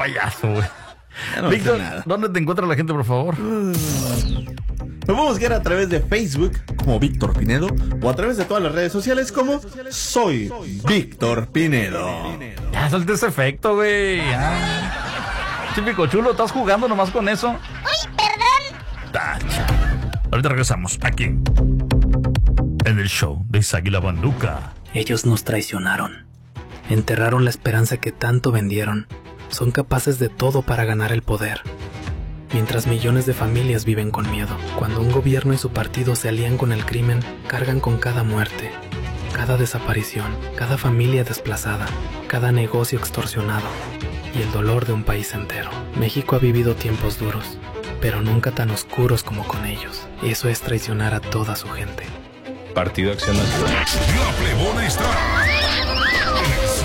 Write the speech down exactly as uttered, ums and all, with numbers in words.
payaso, güey. No Víctor, ¿dónde te encuentra la gente, por favor? Nos podemos buscar a través de Facebook como Víctor Pinedo o a través de todas las redes sociales como Soy Víctor Pinedo. Ya salte ese efecto, güey. Ya. Típico chulo, ¿estás jugando nomás con eso? ¡Uy, perdón! Tacha. Ahorita regresamos aquí en el show de Isaac y la Banduca. Ellos nos traicionaron. Enterraron la esperanza que tanto vendieron. Son capaces de todo para ganar el poder. Mientras millones de familias viven con miedo. Cuando un gobierno y su partido se alían con el crimen, cargan con cada muerte, cada desaparición, cada familia desplazada, cada negocio extorsionado y el dolor de un país entero. México ha vivido tiempos duros, pero nunca tan oscuros como con ellos. Eso es traicionar a toda su gente. Partido Acción Nacional. La plebona está